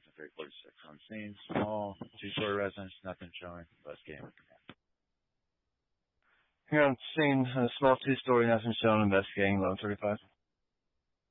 Washington Ferry 46. On scene, small, two-story residence, nothing showing, investigating with command. Here on scene, a small two-story, nothing shown, investigating, 1135.